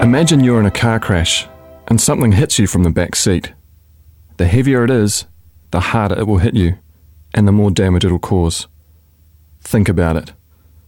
Imagine you're in a car crash and something hits you from the back seat. The heavier it is, the harder it will hit you and the more damage it will cause. Think about it.